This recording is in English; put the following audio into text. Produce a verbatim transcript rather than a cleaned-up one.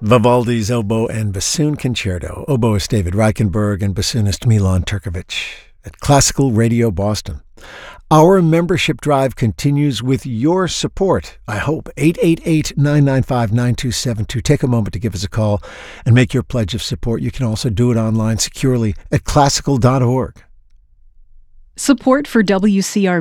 Vivaldi's Oboe and Bassoon Concerto. Oboist David Reichenberg and bassoonist Milan Turkovic at Classical Radio Boston. Our membership drive continues with your support, I hope. eight eight eight, nine nine five, nine two seven two. Take a moment to give us a call and make your pledge of support. You can also do it online securely at classical dot org. Support for W C R